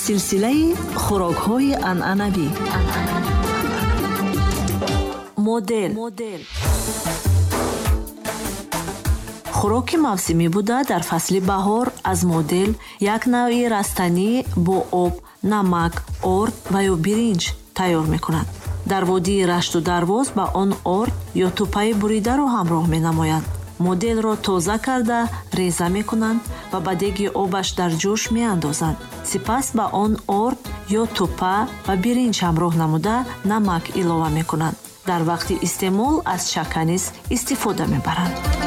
силсилаи хӯрокҳои анъанавӣ. модел хӯроки мавсимӣ буда дар фасли баҳор аз модел як навъи растанӣ бо об, намак, орд ва ё биринҷ тайёр мекунанд. дар водии рашту дарвоз ба он орд ё тупаи буридаро ҳамроҳ менамоянд. моделро тоза карда реза мекунанд ва ба деги обаш дар ҷӯш меандозанд. сипас ба он орд ё тупа ва биринҷ ҳамроҳ намуда намак илова мекунанд. дар вақти истеъмол аз чака низ истифода мебаранд.